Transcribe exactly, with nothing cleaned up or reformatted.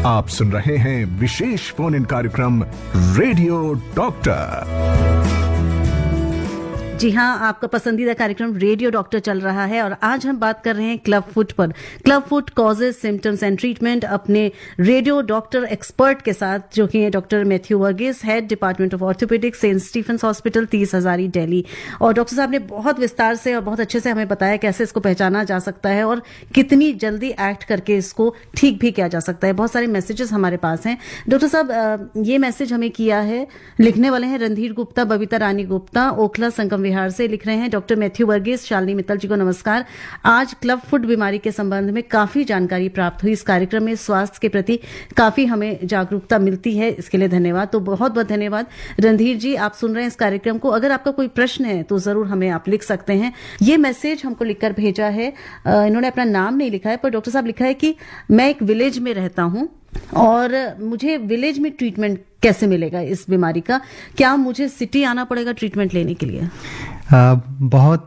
आप सुन रहे हैं विशेष फोन इन कार्यक्रम रेडियो डॉक्टर। जी हाँ, आपका पसंदीदा कार्यक्रम रेडियो डॉक्टर चल रहा है और आज हम बात कर रहे हैं क्लब फुट पर। Club foot causes, symptoms and treatment अपने रेडियो डॉक्टर एक्सपर्ट के साथ, जो कि doctor Matthew Varghese, head department of orthopaedics, Saint Stephen's hospital, तीस हजारी, दिल्ली। और डॉक्टर साहब ने बहुत विस्तार से और बहुत अच्छे से हमें बताया कैसे इसको पहचाना जा सकता है और कितनी जल्दी एक्ट करके इसको ठीक भी किया जा सकता है। बहुत सारे मैसेजेस हमारे पास हैं। डॉक्टर साहब, ये मैसेज हमें किया है, लिखने वाले हैं रणधीर गुप्ता, बबीता रानी गुप्ता, ओखला संगम विहार से लिख रहे हैं। डॉक्टर मैथ्यू वर्गीस, शालिनी मित्तल जी को नमस्कार। आज क्लब फुट बीमारी के संबंध में काफी जानकारी प्राप्त हुई। इस कार्यक्रम में स्वास्थ्य के प्रति काफी हमें जागरूकता मिलती है, इसके लिए धन्यवाद। तो बहुत बहुत धन्यवाद रणधीर जी। आप सुन रहे हैं इस कार्यक्रम को, अगर आपका कोई प्रश्न है तो जरूर हमें आप लिख सकते हैं। ये मैसेज हमको लिखकर भेजा है, इन्होंने अपना नाम नहीं लिखा है, पर डॉक्टर साहब लिखा है कि मैं एक विलेज में रहता हूं और मुझे विलेज में ट्रीटमेंट कैसे मिलेगा इस बीमारी का? क्या मुझे सिटी आना पड़ेगा ट्रीटमेंट लेने के लिए? आ, बहुत